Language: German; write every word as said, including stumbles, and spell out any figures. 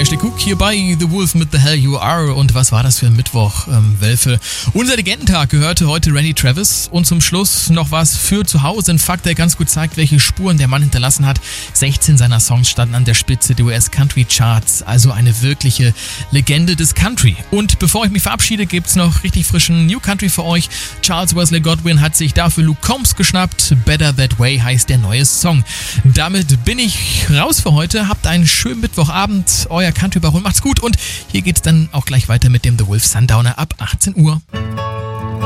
Ashley Cook hier bei The Wolf mit The Hell You Are. Und was war das für ein Mittwoch, ähm, Wölfe? Unser Legendentag gehörte heute Randy Travis. Und zum Schluss noch was für zu Hause. Ein Fakt, der ganz gut zeigt, welche Spuren der Mann hinterlassen hat. sechzehn seiner Songs standen an der Spitze der U S Country Charts. Also eine wirkliche Legende des Country. Und bevor ich mich verabschiede, gibt's noch richtig frischen New Country für euch. Charles Wesley Godwin hat sich dafür Luke Combs geschnappt. Better That Way heißt der neue Song. Damit bin ich raus für heute. Habt einen schönen Mittwochabend. Euer Country Baron. Macht's gut. Und hier geht's dann auch gleich weiter mit dem The Wolf Sundowner ab achtzehn Uhr.